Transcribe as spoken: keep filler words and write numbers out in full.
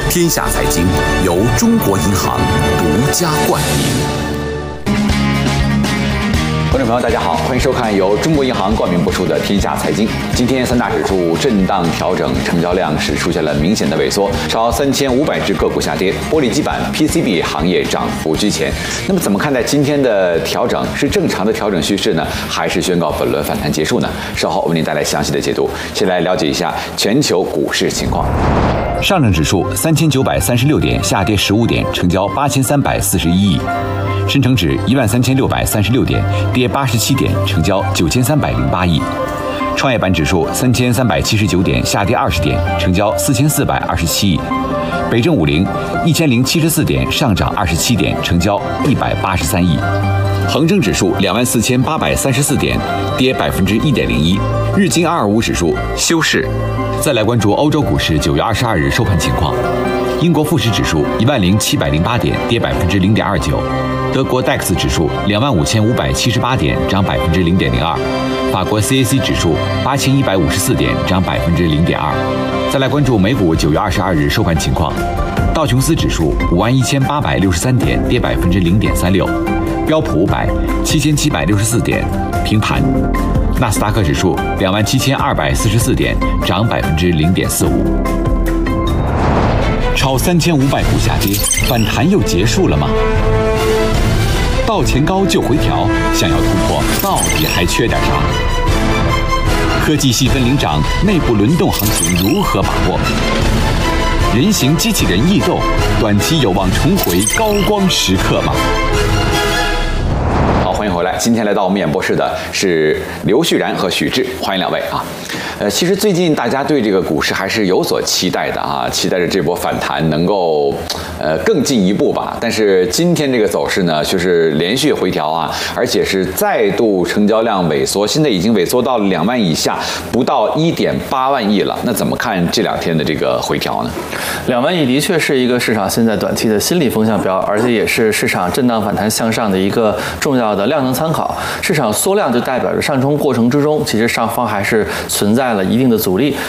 天下财经由中国银行独家冠名。 观众朋友，大家好，欢迎收看由中国银行冠名播出的《天下财经》。今天三大指数震荡调整，成交量是出现了明显的萎缩，超三千五百只个股下跌，玻璃基板、P C B 行业涨幅居前。那么，怎么看待今天的调整？是正常的调整趋势呢，还是宣告本轮反弹结束呢？稍后为您带来详细的解读。先来了解一下全球股市情况。上证指数三千九百三十六点，下跌十五点，成交八千三百四十一亿。深成指一万三千六百三十六点，跌八十七点，成交九千三百零八亿。创业板指数三千三百七十九点，下跌二十点，成交四千四百二十七亿。北证五零一千零七十四点，上涨二十七点，成交一百八十三亿。恒生指数两万四千八百三十四点，跌百分之一点零一。日经二二五指数休市。再来关注欧洲股市九月二十二日收盘情况。英国富时指数一万零七百零八点，跌百分之零点二九。德国 D A X 指数两万五千五百七十八点，涨百分之零点零二。法国 C A C 指数八千一百五十四点，涨百分之零点二。再来关注美股九月二十二日收盘情况。道琼斯指数五万一千八百六十三点，跌百分之零点三六。标普五百七千七百六十四点，平盘。纳斯达克指数两万七千二百四十四点，涨百分之零点四五。超三千五百股下跌，反弹又结束了吗？道前高就回调，想要突破，到底还缺点啥？科技细分领涨，内部轮动行情如何把握？人形机器人异动，短期有望重回高光时刻吗？好，欢迎回来。今天来到我们演播室的是刘旭然和许志，欢迎两位啊。呃，其实最近大家对这个股市还是有所期待的啊，期待着这波反弹能够呃更进一步吧。但是今天这个走势呢，就是连续回调啊，而且是再度成交量萎缩，现在已经萎缩到两万以下，不到一点八万亿了。那怎么看这两天的这个回调呢？ 两万亿的确是一个市场现在短期的心理风向标，而且也是市场震荡反弹向上的一个重要的量能参考。市场缩量就代表着上冲过程之中，其实上方还是存在了一定的阻力。